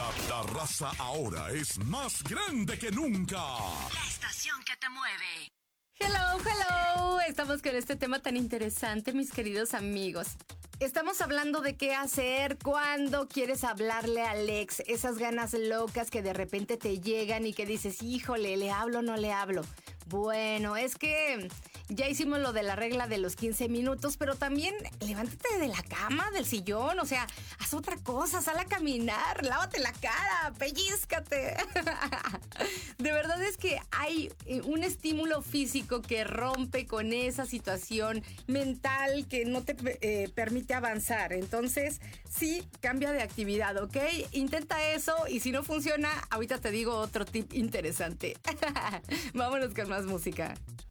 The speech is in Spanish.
La raza ahora es más grande que nunca. La estación que te mueve. Hello, hello. Estamos con este tema tan interesante, mis queridos amigos. Estamos hablando de qué hacer cuando quieres hablarle al ex. Esas ganas locas que de repente te llegan y que dices, híjole, ¿le hablo o no le hablo? Bueno, es que ya hicimos lo de la regla de los 15 minutos, pero también levántate de la cama, del sillón, o sea, haz otra cosa, sal a caminar, lávate la cara, pellízcate. De verdad es que hay un estímulo físico que rompe con esa situación mental que no te permite avanzar. Entonces, sí, cambia de actividad, ¿ok? Intenta eso y si no funciona, ahorita te digo otro tip interesante. Vámonos con más música.